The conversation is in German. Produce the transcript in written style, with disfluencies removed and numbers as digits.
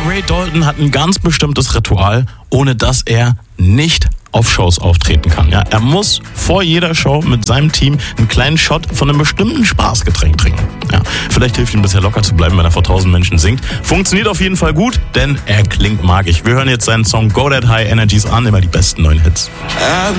Ray Dalton hat ein ganz bestimmtes Ritual, ohne das er nicht auf Shows auftreten kann. Ja, er muss vor jeder Show mit seinem Team einen kleinen Shot von einem bestimmten Spaßgetränk trinken. Ja, vielleicht hilft ihm das ja locker zu bleiben, wenn er vor 1000 Menschen singt. Funktioniert auf jeden Fall gut, denn er klingt magisch. Wir hören jetzt seinen Song Go That High Energies an, immer die besten neuen Hits.